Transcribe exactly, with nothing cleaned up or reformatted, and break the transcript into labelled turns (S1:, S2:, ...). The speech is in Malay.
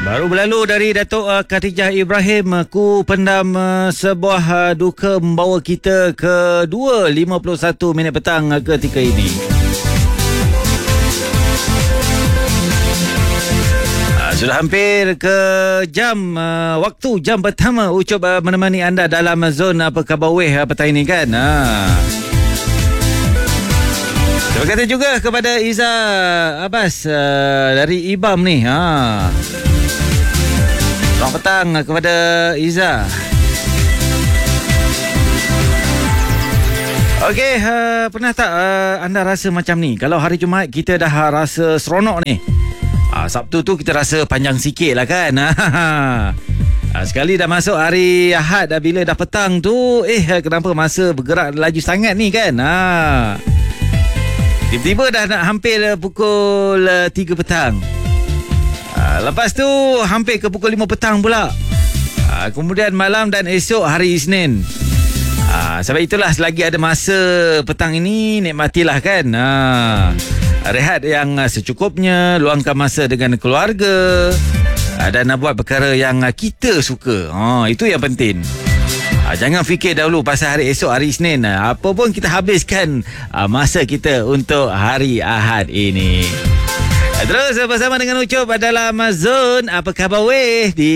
S1: Baru berlalu dari Datuk uh, Khatijah Ibrahim, ku pendam uh, sebuah uh, duka membawa kita ke dua lima puluh satu minit petang uh, ketika ini. Uh, sudah hampir ke jam uh, waktu jam pertama Ucup uh, menemani anda dalam uh, zon uh, Perkabaweh uh, petang ini kan. Uh. Terima kasih juga kepada Iza Abbas uh, dari Ibam ni. Ha. Selamat petang kepada Iza. Okey, uh, pernah tak uh, anda rasa macam ni? Kalau hari Jumaat kita dah rasa seronok ni. Uh, Sabtu tu kita rasa panjang sikit lah kan. uh, sekali dah masuk hari Ahad, dah bila dah petang tu, eh kenapa masa bergerak laju sangat ni kan? Uh. Tiba-tiba dah nak hampir pukul tiga petang. Lepas tu hampir ke pukul lima petang pula. Kemudian malam dan esok hari Isnin. Sebab itulah selagi ada masa petang ini, nikmatilah kan. Rehat yang secukupnya, luangkan masa dengan keluarga dan buat perkara yang kita suka. Itu yang penting. Jangan fikir dahulu pasal hari esok, hari Isnin. Apa pun kita habiskan masa kita untuk hari Ahad ini. Terus bersama dengan Ucup dalam Zon Apa Khabar Weh di